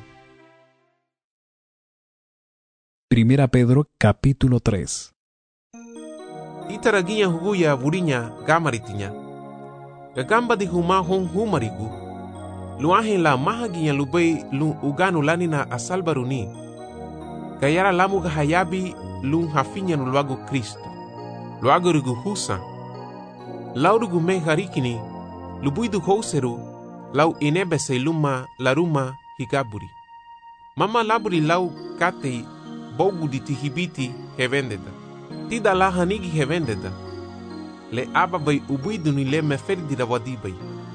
Primera Pedro capítulo tres. Itaraginya huguya burinya gamaritinya. Gagamba di huma hong humarigu. Luahin la mahaginya lubei lung uganu lanina asal baruni. Gayara lamu gahayabi lung hafinya nuluago Kristo. Luago rugu husa. Lau rugu me harikini. Lubuidu houseru. Lau inebese luma laruma higaburi. Mama laburi lau katei bogu di tihibiti hevendeda. Tida la hanigi hevendeda. Le aba bai ubuidu ni le meferdi da wadibai.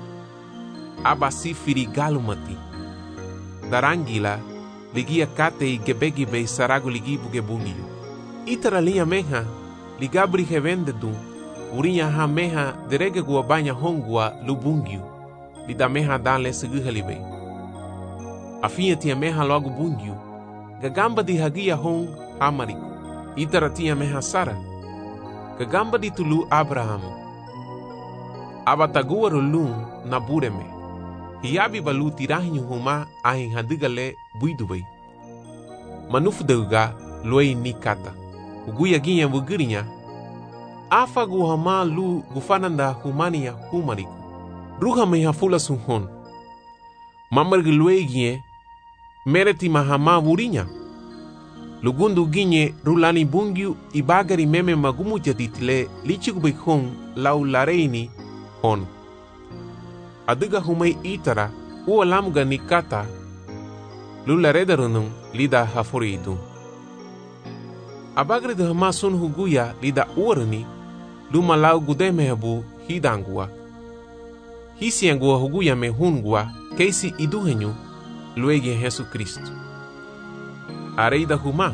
Aba si firi galumati. Darangila ligia kate gebegi bei sarago ligibu gebungiu. Itara linha meha ligabri hevendedu. Urinya ha meha derege gua banya hongua lubungiu. Lida meha danle seguhalibei. Afinha tia meha logo bungiu. Gagamba di hagia hong hamariku. Itara tia meha Sara. Gagamba di tulu Abraham. Abatagua rolung na bureme. Hiabi balu tirahinyu huma ahin hadigale buidubai. Manufdeuga luei nikata. Uguya ginha bugirinya. Afa guhama lu gufananda humania humariku. Ruha meha fula sunhon. Mamargi luei ginhe. Mereti mahama burinya. Lugundu ginye rulani bungyu ibagari meme magumu jaditile lichigubay hong lau lareini hon. Adiga humay itara ualamuga nikata lularedarunung lida hafuridu. Abagari de hama sun huguya lida uarani luma lau gudemehabu hidangua. Hisiangua huguya me hungua keisi iduhenyu luegi Yesu Kristo. Areida huma.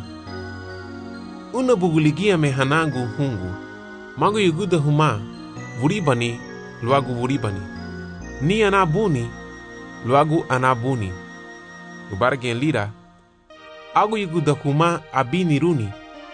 Una buguligia me hanangu hungu. Mago yuguda huma. Vuribani, luagu vuribani. Ni anabuni, luagu anabuni. Lubargen lira. Agu yuguda huma abini runi.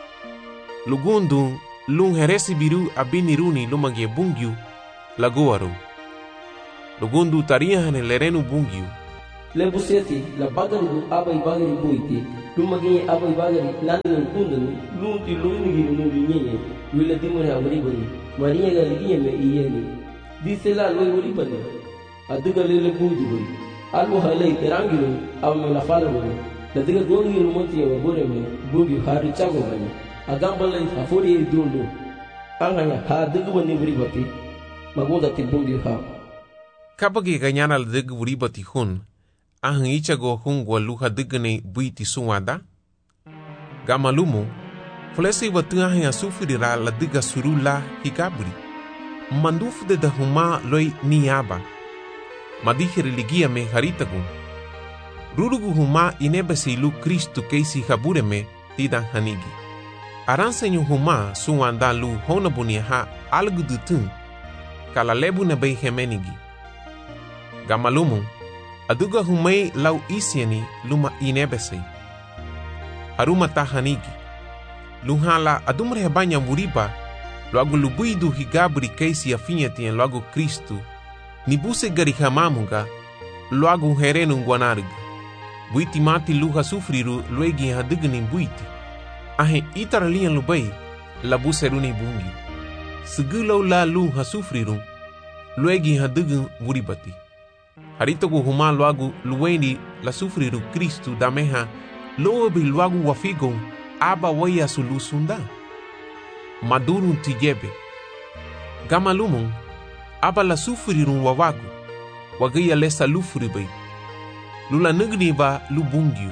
Lugundu lung heresi biru abini runi lumagie bungyu laguaru. Lugundu taria hane lerenu bungiu. Lebu seti la bagari du abai bagari buiti. Lumaginye abai bagari nani kundani. Lunti luni giru nungi nyenye. Wila dimore awaribani. Marinya galigiye me iyeni. Disela loi waribani. Aduga lele buji bari. Alu halai terangiru awme la fala bari. Ladiga gongi lumonti ya wabore me bungi hari chago bani. Agambalai afori idundu. Anganya ha duga bani waribati. Magunda ti bungi ha. Kapag ikanyana la duga waribati hun. Ahang ichago hun gwa luha duga ni buiti suwada. Gamalumu. Fulesi watu ahang asufirira la duga surula hikaburi. Mandufu de dahuma loi niaba. Madihiri ligia me haritagun. Rurugu huma inebesi lu Kristu keisi habure me tidan hanigi. Aransenyu huma suwanda lu honabunia ha algu dutun. Kala lebu na bei hemenigi. Gamalumu. Aduga humai lau isiani luma inebesi. Haruma tahanigi. Luhala adumre banya muriba. Logo lubuidu higabri keisi afinhati en logo Cristo. Nibuse garihamamuga. Logo herenu guanarga. Buiti mati luha sufriru luegi hadigni buiti. Ahe itaralian lubai. Labuseruni bungi. Segulo la luha sufriru. Luegi hadign wuribati. Haritogu huma logo lueni la sufriru Cristo dameha. Lobi logo wafigo. Aba waya sulusunda. Madurun tijebe. Gamalumun. Aba la sufurirun wawagu. Wagaya lesa lufuribay. Lula nagni ba lubungyu.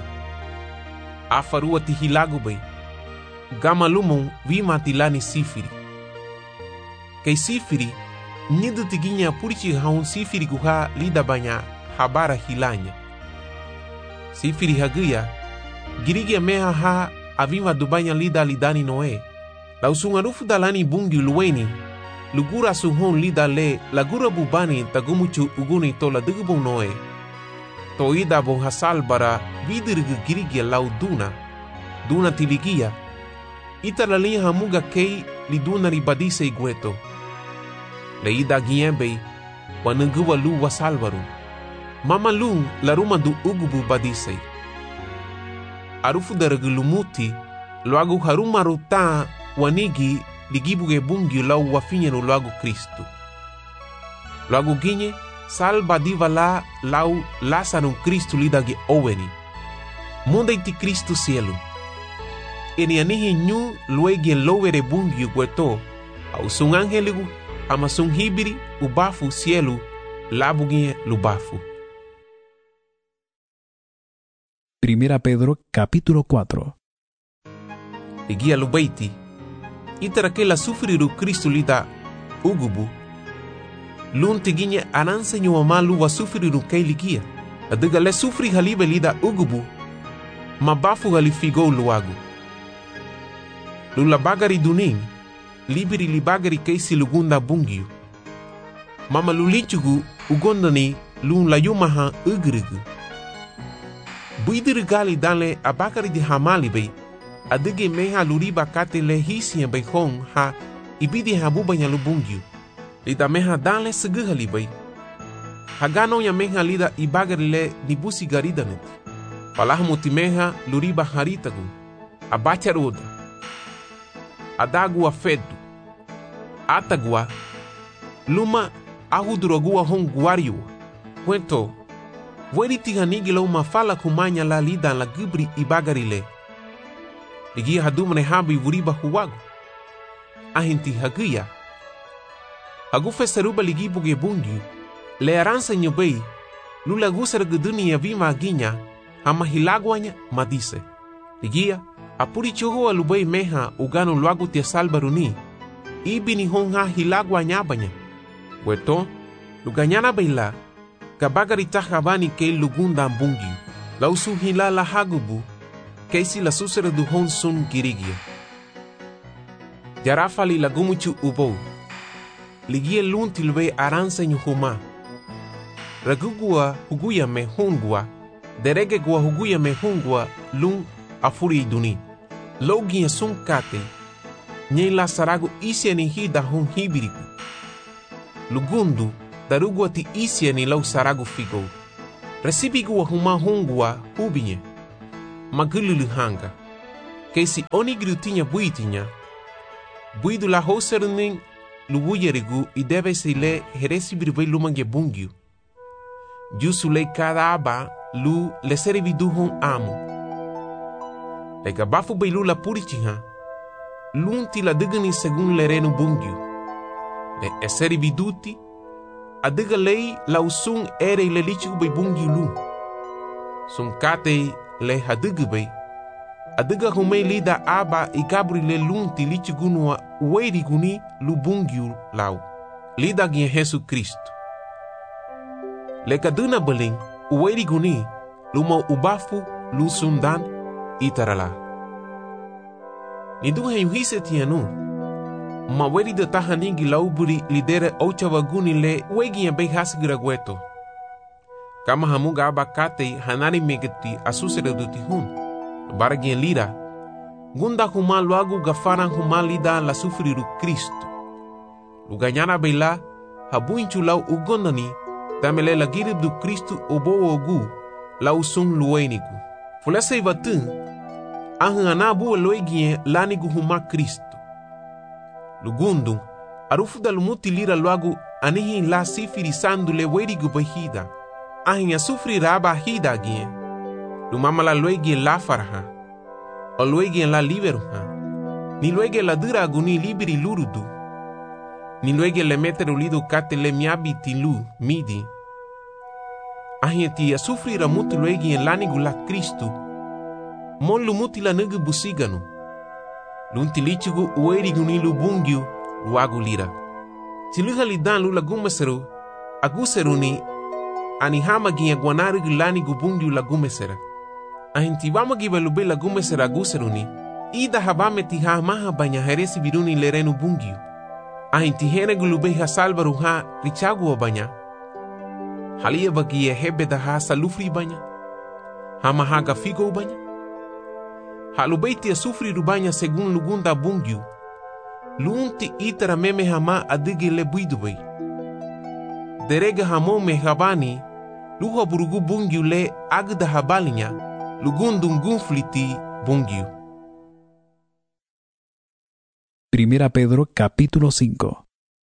Afarua tihilagu bay. Gamalumun vima tilani sifiri. Kay sifiri. Nidu tiginya purichi haun sifiri guha lida banya habara hilanya. Sifiri hagaya. Girigia meha ha avima dubanya lida lidani noe. Lau sungarufu dalani bungi luweni, lugura suhon lida le, lagura bubani tagumuchu uguni to la digubung noe. To ida bon hasal bara vidirga girigia lau duna, duna tiligia. Ita la linha hamuga kei li duna ribadise igueto. Le ida giembe, wanunguwa lu wasalvaru. Mama lung la ruma du ugubu badise. Arufu daragulumuti, loagu harumaru ta wanigi ligibuge bungi lau wafinyenu loagu Kristu. Loagu ginye salba diva la lau lasanum Kristu lidagi oweni. Munda iti Kristu cielo. Eni anihi nyu luegi lowere bungi gueto au sung angeligu ama sung hibiri ubafu cielo labugie lubafu. Primera Pedro capítulo cuatro. Ligia lubaiti. Itara que la sufriru Cristo lida ugubu. Lun tiginya ananse nyu amalu wa sufriru kay ligia. Adiga le sufri halibe lida ugubu. Mabafu halifigo luagu. Lula bagari duning. Libiri li bagari kay silugunda bungiu. Mama lulinchugu ugondani lun layumaha ugrigu. Buidiri gali danle abakari di hamali bay. Adige meha luriba kate le hisi bay hong ha ibidi habuba nya lubungyu. Lida meha danle seguhali bay. Hagano ya meha lida ibagari le nibusi garidanet. Palahmuti meha luriba haritagu. Abacharuda. Adagua fedu. Atagua. Luma ahudurogua hong guariua. Cuento. Weri tiganigi lo mafala kumanya la lida la gibri ibagarile. Ligi hadumre habi wuriba huwagu. Ahinti hagia. Hagufe seruba ligi buge bungi. Le aransa nyobei. Lula gusar guduni ya vima aginya. Hama hilagwanya madise. Ligia. Apuri choho alubei meha ugano luagu tia salbaruni. Ibi ni honga hilagwanya banya. Weto. Luganyana beila. Kabagari tahabani kei lugunda bungi. Lausu hila la hagubu. Keisi la susere du hon sun girigia. Jarafali la gumuchu ubou. Ligie luntilwe aranse nyuhuma. Ragugua huguya me hungua. Derege gua huguya me hungua lung afuri duni. Logia sun kate. Nye la saragu isi ni hida hon hibiriku. Lugundu darugua ti isia ni lau saragu figo. Resibi gua huma hongua hubinye. Magululu hanga. Kesi oni grutinya buitinya. Buidu la hoseruning luwuyerigu i deve se le heresi birvei lumange bungyu. Jusu le cada aba lu le serividuhon amo. Le gabafu beilu la purichiha. Lunti la digani segun le renu bungyu. Le eseri viduti, adiga lei la usung ere le lichigu bei bungyu lu. Sun kate le hadigu bei, adiga humei lida aba i gabri le lunti lichigu nua ueri guni lu bungyu lau. Lida gien Jesu Kristo. Le kaduna beling ueri guni lu mau ubafu lu sundan itarala. Ni duha yuhise tianu. Ma weri de tahaningi lauburi lidera ocha waguni le wegi ya bei hasigira gueto. Kama hamuga abakate hanari megeti asusere duti hun. Baragien lira. Gunda huma luagu gafaran huma lida la sufriru Kristo. Luganyana beila habuinchu lau ugondani tamele la girib du Kristo obo ogu lau sung luenigu. Fulese ivatun ahan anabu loigien lanigu huma Kristo. Lugundung, arufu da lumuti lira luagu anihin la sifiri sandu le werigu bahida. Ahin asufri raba hida gien. Lumama la loigien la farha. O loigien la liberuha. Ni loigien la dura aguni liberi lurudu. Ni loigien le meteru lidu kate le miabi tilu midi. Ahin ti asufri ramuti loigien lanigu la Kristu. Mon lumuti la nugu busiganu. Lunti lichigu uerigu ni lubungyu luagu lira. Tiluha lidan lula gumeseru, aguseru ni anihama gia guanarigu lani gubungyu la gumesera. Ahintibama giba lube la gumesera aguseru ni, ida habame tiha maha banya heresi biruni lerenu bungyu. Ahintihene gulube ha salvaru ha richagu banya. Halia bagia hebe da ha salufri banya. Hama haga figo banya. Halubeiti asufri rubanya segun lugunda bungyu. Lunti itara meme hama adige le buidubei. Derega hamo me habani, luha burugu bungyu le agda habalinya, lugundum gunfliti bungyu. Primera Pedro capítulo cinco.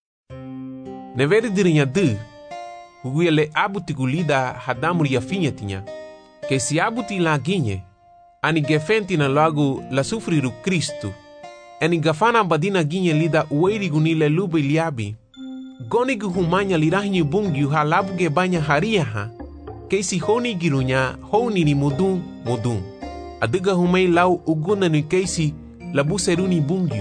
Neveri dirinya de, huguya le abuti gulida hadamuri ya finyatinya, que si abuti la ginye, ani gefenti na lagu la sufriru Kristu, ani gafana badina ginye lida ueri gunile lube liabi, gonigu humanya lirahinyu bungyu ha labuge banya haria ha, keisi honi girunya honi ni mudun mudun. Adiga humei lau uguna ni keisi labuseruni bungyu.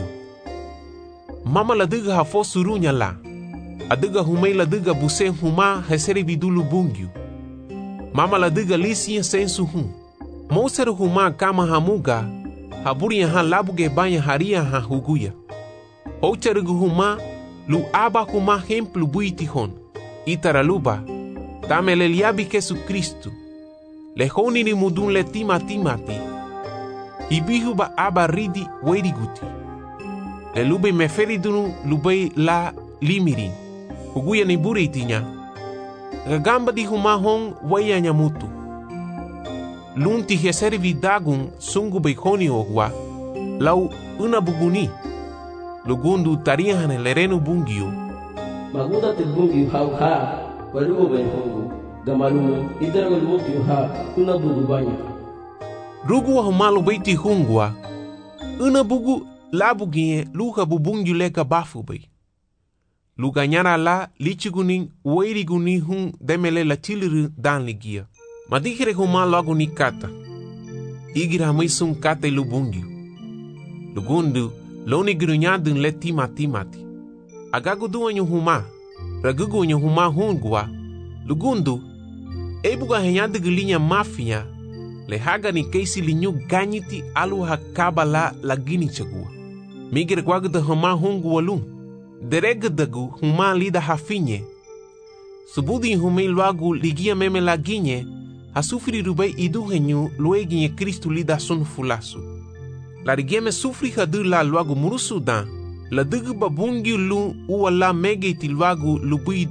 Mama la diga ha fosurunya la. Adiga humei la diga busen huma heseri bidulu bungyu. Mama la diga lisiya sensu hum. Moseru huma kama hamuga, haburiya ha labuge banya haria ha huguya. Hocherugu huma, lu aba huma hemplu buiti hon. Itaraluba, tamele liabi Jesu Kristu. Le honi ni mudun le tima timati. Hibihuba aba ridi weriguti. Le lube meferidunu lube la limiri. Huguya ni buritinya. Gagamba di huma hon waya nyamutu. Lunti heseri vidagun sungu beikoni ogwa, lau una buguni. Lugundu tarihan lerenu bungyu. Maguda te bungyu hau ha, walugo ben hongu, gamalumu idarago lumutyu ha, una bugu banya. Rugu wa humalu beiti hungwa, una bugu labugie luha bubungyu leka bafu bei. Luganyara la lichiguning ueriguni hun demele la chiliru dan ligia. Madikere huma logo ni kata. Igira maisung kata lubungyu. Lugundu, loni grunyadun le tima timati. Agagu duanyo huma, ragugu nyo huma hungwa. Lugundu, ebuga henyadu gulinya mafia, le haga ni keisi linyu ganyiti alu hakaba la lagini chagua. Migire gwagu da huma hungwa lung. Deregdagu huma lida hafinye. Subudi humei luagu ligia meme laginye, asufri rubei iduhenyu lueginye Kristu lida sun fulasu. La rigeme sufri hadu la luagu murusudan, la dugu babungi lu uwa la megeti luagu lubuidu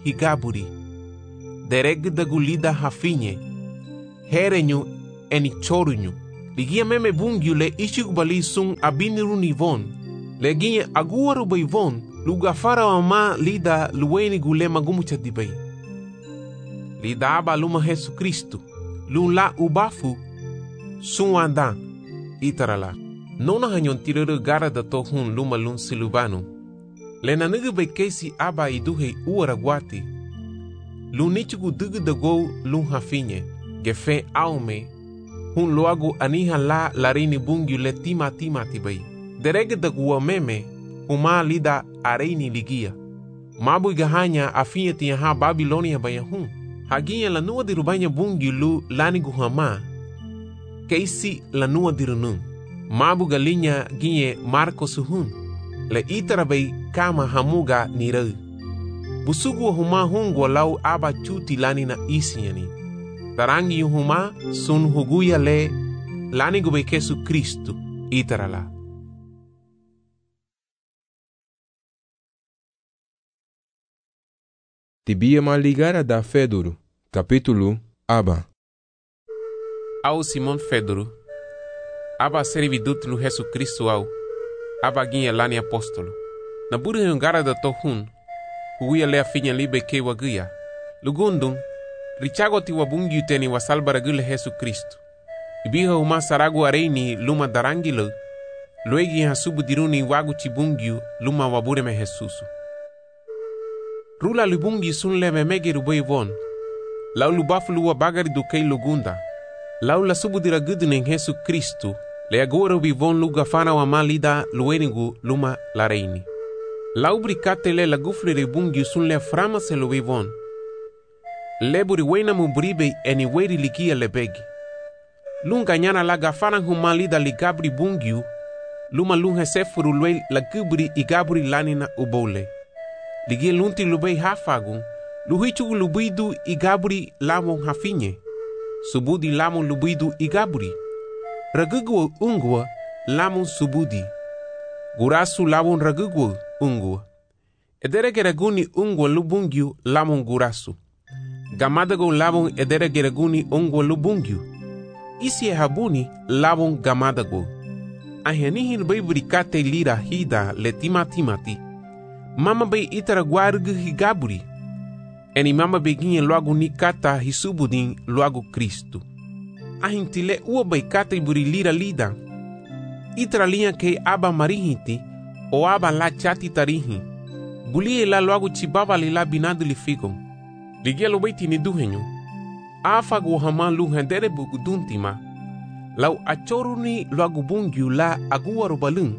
higaburi. Dereg dagu lida hafinye. Herenyu eni chorunyu. Ligia meme bungyu le ishik bali sung abiniru nivon. Leginye aguaru baivon. Luga fara wama lida luweni gule magumucha dibay. Lida aba luma Jesu Kristu. Lula ubafu. Sunwanda. Itarala. Nona hanyon tirere gara da tohun luma lun silubanu. Lena nige bekesi aba iduhe uara guati. Lunichugu dugu da go lun hafinye. Gefe aume. Hun luagu aniha la larini bungyu le tima tima tibay. Derege da gua meme. Huma lida areini ligia. Mabu igahanya afinye tiyaha Babilonia bayahun. Haginya lanua dirubanya bungyu lu lanigu hama. Keisi lanua dirunun. Mabu galinya ginye Marco suhun. Le itarabay kama hamuga nirau. Busugu huma hungu lau aba chuti lani na isinyani. Tarangi huma sun huguya le lani gube Jesu Kristu itarala. Tibia maligara da Fedoro, capítulo Aba. Au Simon Fedoro. Aba servidut lu Jesu Kristu au. Aba ginha lani apóstolo. Na buri hungara da tohun. Huguya le afinya libe ke waguya. Lugundung. Richago ti wabungi uteni wasalbara gule Jesu Kristu. Ibiha uma saragu areini luma darangilo. Luegi hasubu diruni wagu chibungiu luma wabure me Jesusu. Rula lubungi sun le memege rubei von. Lau lubafu luwa bagari dukei lugunda. Lau la subu dira gudunen Jesu Kristu. Le agora vivon luga fana wa malida luenigu luma la reini. Lau bricate le la gufle rebungi sun le frama se lo vivon. Le buri wena mubribe eni weri ligia le begi. Lunga nyana la gafana humalida li gabri bungiu. Luma lunga sefuru lue la gubri i gabri lanina ubole. Ligia lunti lubei hafagun. Luhichugu lubidu i gabri lamon hafinye. Subudi lamon lubidu i gabri. Ragugwa ungwa lamon subudi. Gurasu lamon ragugwa ungwa. Edere geraguni ungwa lubungiu lamon gurasu. Gamadago lamon edere geraguni ungwa lubungiu. Isi e habuni lamon gamadago. Ahenihin bay brikate lira hida le timatimati. Mama bay itara guargu higaburi. Eni mama beginha logo ni kata hisubudin logo Cristo. Ahintile ua bay kata iburi lira lida. Itra linha ke aba marihiti o aba la chati tarihi. Bulie la logo chibaba li la binadu li ficom. Ligia lo baiti ni duhenyo. Afa go hama lu hendere buguduntima. Lau achoruni logo bungiu la agua robalun.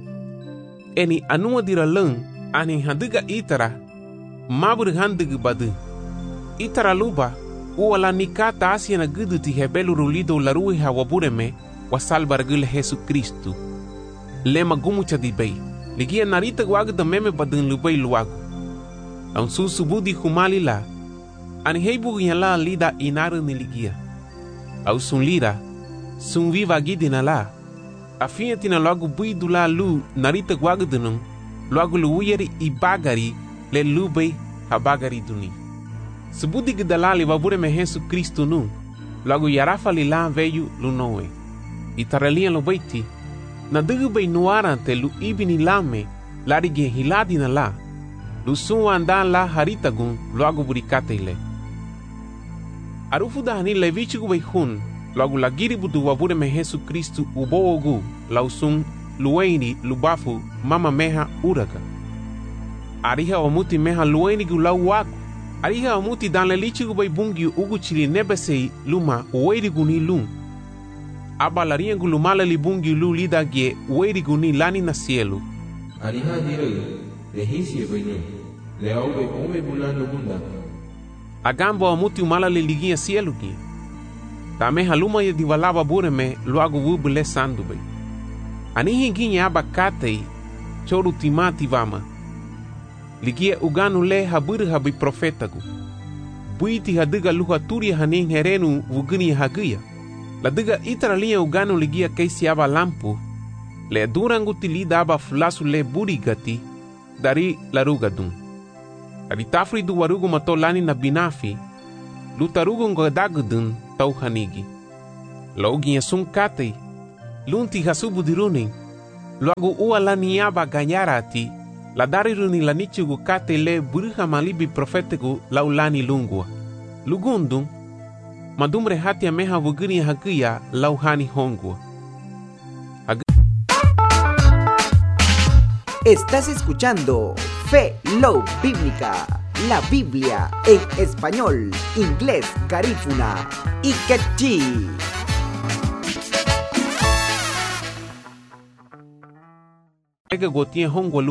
Eni anua dira lung ani handiga itara. Mabur handiga badu. Itara luba, uala nikata asia na gudu ti hebelu rulido la rui hawabureme wa salvar gule Jesu Kristu. Lema gumucha di bay, ligia narita guagu da meme badun lubay luagu. Aun su subudi humali la, ani heibu la lida inaru ni ligia. Au sun lira, sun viva gidina la, afinha tina logo buidu la lu narita guagu dunung, logo luuyeri i bagari le lubay habagari duni. Subudi gidalali wabure me Jesu Kristu nu. Logo yarafa li la veyu lu noe. Itaralia lo baiti. Na dugu bay nuarante lu ibini lame. Larige hiladi na la. Lu suwa andan la haritagun logo burikate ile. Arufu dahani levichigu bay hun. Logo la giribudu wabure me Jesu Kristu uboogu. Lausun luweni lubafu mama meha uraga. Ariha omuti meha luweni gu lau waku. Ariha amuti dan le lichigu bay bungi ugu chili nebesei luma uweirigu ni lum. Aba lariengu lumala li bungi lu lida gie uweirigu ni lani na cielo. Ariha direi, le hisi e bainu, le au bay ome bulano bunda. Agambo amuti umala li ligia cielo gie. Tameha luma ye divalaba bureme luagu wubu le sandu bay. Anihi ginye aba katei, choru timati vama. Ligia uganu le habur habi profetagu. Buiti hadiga luha turi hanin herenu vugini hagia. La diga itara linha uganu ligia keisi aba lampu. Le durangu tilida aba fulasu le burigati dari larugadun. Aditafri du warugu mato lani na binafi, lutarugu ngodagudun tau hanigi. Laugi ya sungkate, lunti hasubu diruning, luagu ua lani yaba ganyarati, la dari runi lanichugu kate le buruha malibi profetigu laulani lungua. Lugundung, madumre hati ya meha wuguni hagia lauhani hongua. Estás escuchando Fe Love Bíblica, la Biblia en español, inglés, garífuna y quechí. Ega gotie hongwa